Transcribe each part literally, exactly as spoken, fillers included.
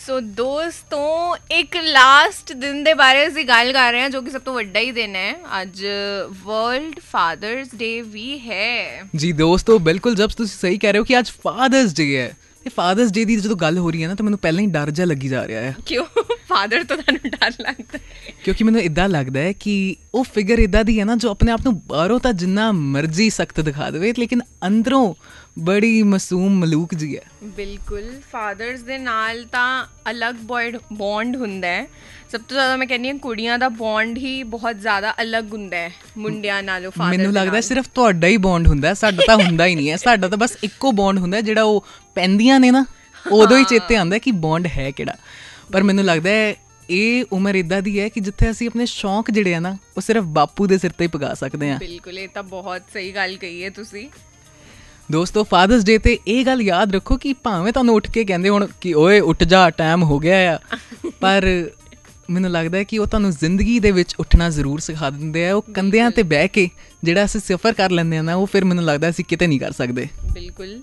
ਸੋ ਦੋਸਤੋ, ਇੱਕ ਲਾਸਟ ਦਿਨ ਦੇ ਬਾਰੇ ਅਸੀਂ ਗੱਲ ਕਰ ਰਹੇ ਹਾਂ ਜੋ ਕਿ ਸਭ ਤੋਂ ਵੱਡਾ ਹੀ ਦਿਨ ਹੈ। ਅੱਜ ਵਰਲਡ ਫਾਦਰਸ ਡੇ ਵੀ ਹੈ। ਜੀ ਦੋਸਤੋ, ਬਿਲਕੁਲ ਜਬ ਤੁਸੀਂ ਸਹੀ ਕਹਿ ਰਹੇ ਹੋ ਕਿ ਅੱਜ ਫਾਦਰਸ ਡੇ ਹੈ। ਇਹ ਫਾਦਰਸ ਡੇ ਦੀ ਜਦੋਂ ਗੱਲ ਹੋ ਰਹੀ ਹੈ ਨਾ ਤਾਂ ਮੈਨੂੰ ਪਹਿਲਾਂ ਹੀ ਡਰ ਜਿਹਾ ਲੱਗੀ ਜਾ ਰਿਹਾ ਹੈ। ਕਿਉਂ? ਫਾਦਰ ਤੋਂ ਤੁਹਾਨੂੰ ਡਰ ਲੱਗਦਾ? ਕਿਉਂਕਿ ਮੈਨੂੰ ਇੱਦਾਂ ਲੱਗਦਾ ਹੈ ਕਿ ਉਹ ਫਿਗਰ ਇੱਦਾਂ ਦੀ ਹੈ ਨਾ ਜੋ ਆਪਣੇ ਆਪ ਨੂੰ ਬਾਹਰੋਂ ਤਾਂ ਜਿੰਨਾ ਮਰਜ਼ੀ ਸਖਤ ਦਿਖਾ ਦੇਵੇ, ਲੇਕਿਨ ਅੰਦਰੋਂ ਬੜੀ ਮਾਸੂਮ ਮਲੂਕ ਜੀ ਹੈ। ਬਿਲਕੁਲ, ਫਾਦਰਸ ਦੇ ਨਾਲ ਤਾਂ ਅਲੱਗ ਬॉयਡ ਬੌਂਡ ਹੁੰਦਾ ਹੈ। ਸਭ ਤੋਂ ਜ਼ਿਆਦਾ ਮੈਂ ਕਹਿੰਦੀ ਹਾਂ ਕੁੜੀਆਂ ਦਾ ਬੌਂਡ ਹੀ ਬਹੁਤ ਜ਼ਿਆਦਾ ਅਲੱਗ ਹੁੰਦਾ ਹੈ ਮੁੰਡਿਆਂ ਨਾਲੋਂ। ਫਾਦਰ ਮੈਨੂੰ ਲੱਗਦਾ ਸਿਰਫ ਤੁਹਾਡਾ ਹੀ ਬੌਂਡ ਹੁੰਦਾ, ਸਾਡਾ ਤਾਂ ਹੁੰਦਾ ਹੀ ਨਹੀਂ ਹੈ। ਸਾਡਾ ਤਾਂ ਬਸ ਇੱਕੋ ਬੌਂਡ ਹੁੰਦਾ ਜਿਹੜਾ ਉਹ ਪੈਂਦੀਆਂ ਨੇ ਨਾ ਉਦੋਂ ਹੀ ਚੇਤੇ ਆਉਂਦਾ ਕਿ ਬੌਂਡ ਹੈ ਕਿਹੜਾ। ਪਰ ਮੈਨੂੰ ਲੱਗਦਾ ਹੈ ਇਹ ਉਮਰ ਇੱਦਾਂ ਦੀ ਹੈ ਕਿ ਜਿੱਥੇ ਅਸੀਂ ਆਪਣੇ ਸ਼ੌਂਕ ਜਿਹੜੇ ਆ ਨਾ ਉਹ ਸਿਰਫ ਬਾਪੂ ਦੇ ਸਿਰ ਤੇ ਹੀ ਪੁਗਾ ਸਕਦੇ ਹਾਂ। ਬਿਲਕੁਲ, ਇਹ ਤਾਂ ਬਹੁਤ ਸਹੀ ਗੱਲ ਕਹੀ ਹੈ ਤੁਸੀਂ। ਦੋਸਤੋ, ਫਾਦਰਸ ਡੇ ਤੇ ਇਹ ਗੱਲ ਯਾਦ ਰੱਖੋ ਕਿ ਭਾਵੇਂ ਤੁਹਾਨੂੰ ਉੱਠ ਕੇ ਕਹਿੰਦੇ ਹੁਣ ਕਿ ਓਏ ਉੱਠ ਜਾ, ਟਾਈਮ ਹੋ ਗਿਆ ਆ, ਪਰ ਮੈਨੂੰ ਲੱਗਦਾ ਹੈ ਕਿ ਉਹ ਤੁਹਾਨੂੰ ਜ਼ਿੰਦਗੀ ਦੇ ਵਿੱਚ ਉੱਠਣਾ ਜ਼ਰੂਰ ਸਿਖਾ ਦਿੰਦੇ ਆ। ਉਹ ਕੰਧਿਆਂ 'ਤੇ ਬਹਿ ਕੇ ਜਿਹੜਾ ਅਸੀਂ ਸਫ਼ਰ ਕਰ ਲੈਂਦੇ ਹਾਂ ਨਾ, ਉਹ ਫਿਰ ਮੈਨੂੰ ਲੱਗਦਾ ਅਸੀਂ ਕਿਤੇ ਨਹੀਂ ਕਰ ਸਕਦੇ। ਬਿਲਕੁਲ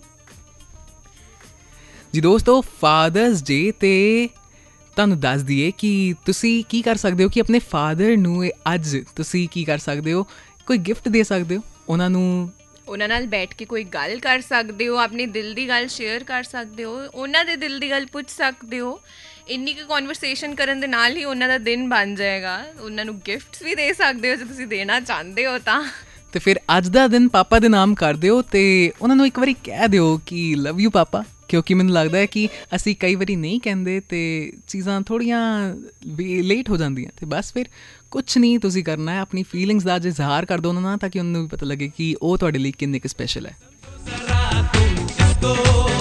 ਜੀ ਦੋਸਤੋ, ਫਾਦਰਸ ਡੇ 'ਤੇ ਤੁਹਾਨੂੰ ਦੱਸ ਦਈਏ ਕਿ ਤੁਸੀਂ ਕੀ ਕਰ ਸਕਦੇ ਹੋ ਕਿ ਆਪਣੇ ਫਾਦਰ ਨੂੰ ਅੱਜ ਤੁਸੀਂ ਕੀ ਕਰ ਸਕਦੇ ਹੋ, ਕੋਈ ਗਿਫਟ ਦੇ ਸਕਦੇ ਹੋ ਉਹਨਾਂ ਨੂੰ। ਉਹਨਾਂ ਨਾਲ ਬੈਠ ਕੇ ਕੋਈ ਗੱਲ ਕਰ ਸਕਦੇ ਹੋ, ਆਪਣੀ ਦਿਲ ਦੀ ਗੱਲ ਸ਼ੇਅਰ ਕਰ ਸਕਦੇ ਹੋ, ਉਹਨਾਂ ਦੇ ਦਿਲ ਦੀ ਗੱਲ ਪੁੱਛ ਸਕਦੇ ਹੋ। ਇੰਨੀ ਕੁ ਕਨਵਰਸੇਸ਼ਨ ਕਰਨ ਦੇ ਨਾਲ ਹੀ ਉਹਨਾਂ ਦਾ ਦਿਨ ਬਣ ਜਾਏਗਾ। ਉਹਨਾਂ ਨੂੰ ਗਿਫਟਸ ਵੀ ਦੇ ਸਕਦੇ ਹੋ ਜੇ ਤੁਸੀਂ ਦੇਣਾ ਚਾਹੁੰਦੇ ਹੋ ਤਾਂ। ਅਤੇ ਫਿਰ ਅੱਜ ਦਾ ਦਿਨ ਪਾਪਾ ਦੇ ਨਾਮ ਕਰ ਦਿਓ ਅਤੇ ਉਹਨਾਂ ਨੂੰ ਇੱਕ ਵਾਰੀ ਕਹਿ ਦਿਓ ਕਿ ਲਵ ਯੂ ਪਾਪਾ। ਕਿਉਂਕਿ ਮੈਨੂੰ ਲੱਗਦਾ ਹੈ ਕਿ ਅਸੀਂ ਕਈ ਵਾਰੀ ਨਹੀਂ ਕਹਿੰਦੇ ਅਤੇ ਚੀਜ਼ਾਂ ਥੋੜ੍ਹੀਆਂ ਵੀ ਲੇਟ ਹੋ ਜਾਂਦੀਆਂ। ਅਤੇ ਬਸ ਫਿਰ ਕੁਛ ਨਹੀਂ ਤੁਸੀਂ ਕਰਨਾ ਹੈ, ਆਪਣੀ ਫੀਲਿੰਗਸ ਦਾ ਅੱਜ ਇਜ਼ਹਾਰ ਕਰ ਦਿਓ ਉਹਨਾਂ ਨਾਲ, ਤਾਂ ਕਿ ਉਹਨਾਂ ਨੂੰ ਵੀ ਪਤਾ ਲੱਗੇ ਕਿ ਉਹ ਤੁਹਾਡੇ ਲਈ ਕਿੰਨੇ ਕੁ ਸਪੈਸ਼ਲ ਹੈ।